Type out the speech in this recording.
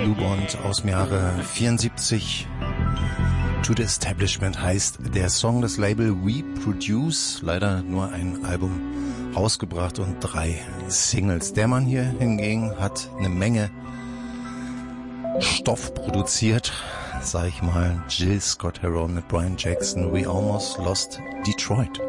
Bluebond aus dem Jahre 74. To the Establishment heißt der Song. Das Label We Produce, leider nur ein Album rausgebracht und 3 Singles. Der Mann hier hingegen hat eine Menge Stoff produziert, sag ich mal. Jill Scott Heron mit Brian Jackson, We Almost Lost Detroit.